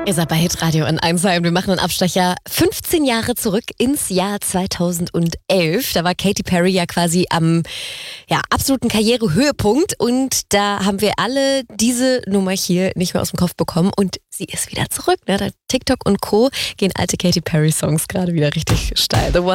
Ihr seid bei Hitradio in Einsheim. Wir machen einen Abstecher 15 Jahre zurück ins Jahr 2011. Da war Katy Perry ja quasi am absoluten Karrierehöhepunkt. Und da haben wir alle diese Nummer hier nicht mehr aus dem Kopf bekommen. Und sie ist wieder zurück. Ne? TikTok und Co. gehen alte Katy Perry Songs gerade wieder richtig steil. The One